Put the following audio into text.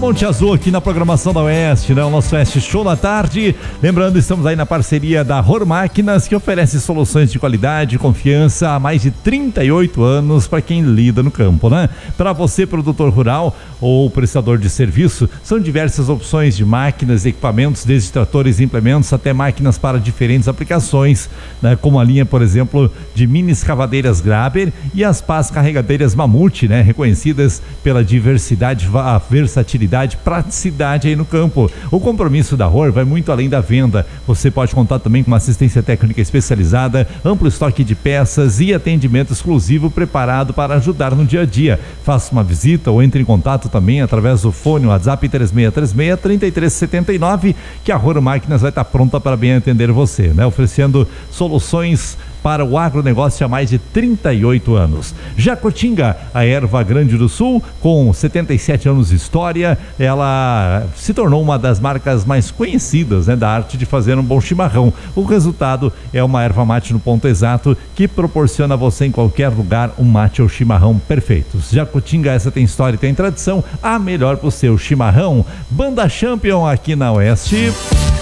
Monte Azul aqui na programação da Oeste, né? O nosso Oeste Show da Tarde. Lembrando, estamos aí na parceria da Rohr Máquinas, que oferece soluções de qualidade e confiança há mais de 38 anos para quem lida no campo, né? Para você, produtor rural ou prestador de serviço, são diversas opções de máquinas e equipamentos, desde tratores e implementos até máquinas para diferentes aplicações, né? Como a linha, por exemplo, de mini escavadeiras Graber e as pás carregadeiras Mamute, né? Reconhecidas pela diversidade, versatilidade, praticidade aí no campo. O compromisso da Rohr vai muito além da venda. Você pode contar também com uma assistência técnica especializada, amplo estoque de peças e atendimento exclusivo preparado para ajudar no dia a dia. Faça uma visita ou entre em contato também através do fone WhatsApp 3636-3379, que a Rohr Máquinas vai estar pronta para bem atender você, né? Oferecendo soluções para o agronegócio há mais de 38 anos. Jacutinga, a erva Grande do Sul, com 77 anos de história, ela se tornou uma das marcas mais conhecidas, né, da arte de fazer um bom chimarrão. O resultado é uma erva mate no ponto exato, que proporciona a você em qualquer lugar um mate ou chimarrão perfeitos. Jacutinga, essa tem história e tem tradição, a melhor para o seu chimarrão. Banda Champion aqui na Oeste.